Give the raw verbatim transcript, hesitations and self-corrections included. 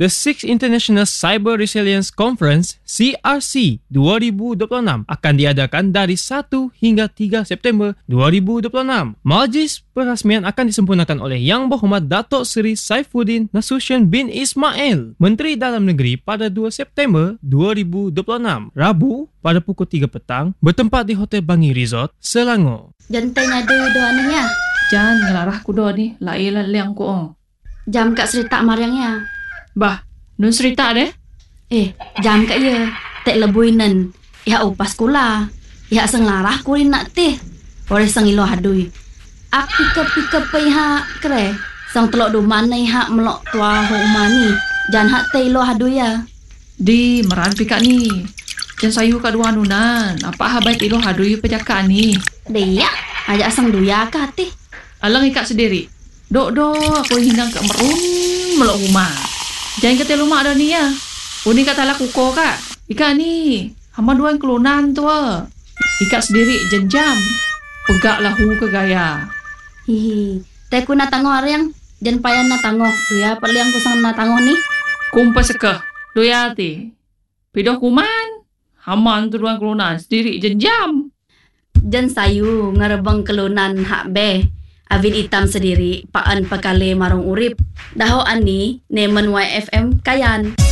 The sixth International Cyber Resilience Conference C R C dua ribu dua puluh enam akan diadakan dari satu hingga tiga September dua ribu dua puluh enam. Majlis perasmian akan disempurnakan oleh Yang Berhormat Datuk Seri Saifuddin Nasution bin Ismail, Menteri Dalam Negeri, pada dua September dua ribu dua puluh enam, Rabu pada pukul tiga petang, bertempat di Hotel Bangi Resort, Selangor. Jantai ngadu doa ni ya. Jangan ngelarah ku doa ni, lailah liang ku ong. Jam kat serita mariangnya. Bah, nun cerita deh. Eh, jam kat ya. Tak lebuinan. Ya upas kula. Ya senglarah ku nak teh. Ore sang ilo hadui. Ak pika-pika pihak kere. Sang telok du mana hak melok tua hok mani. Jan hak teh ilo hadui ya. Di meran pika ni. Jan sayu kat dua nunan. Apa habai ilo hadui pejakan ni? Dia ajak sang duya kah teh. Alang ikat sendiri. Dok-dok aku hindang kat merun melok rumah. Jangan kata lumak dah ni ya. Uni kata lah kuko kak. Ikat ni. Hama dua yang kelunan tu. Ikat sendiri jenjam. Pegaklah hu ke gaya. Hihi. Tak ku nak tangguh orang. Jangan payah nak tangguh. Duya perlu yang kusang nak tangguh ni. Kumpas sekeh. Duya ti. Pidoh kuman. Hama tu dua yang kelunan. Sendiri jenjam. Jangan sayu ngerebang kelunan hak be. Avin hitam sendiri, paan pakale marung urip. Daho ani, nemen Y F M kayan.